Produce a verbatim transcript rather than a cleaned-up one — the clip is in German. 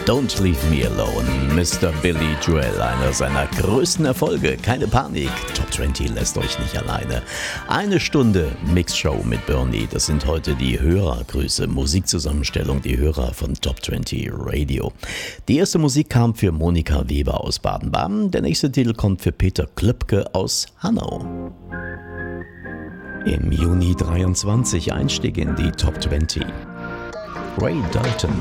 Don't Leave Me Alone, Mister Billy Joel, einer seiner größten Erfolge. Keine Panik, Top zwanzig lässt euch nicht alleine. Eine Stunde Mixshow mit Bernie, das sind heute die Hörergrüße, Musikzusammenstellung, die Hörer von Top zwanzig Radio. Die erste Musik kam für Monika Weber aus Baden-Baden, der nächste Titel kommt für Peter Klöpke aus Hanau. Im Juni dreiundzwanzig Einstieg in die Top zwanzig. Ray Dalton.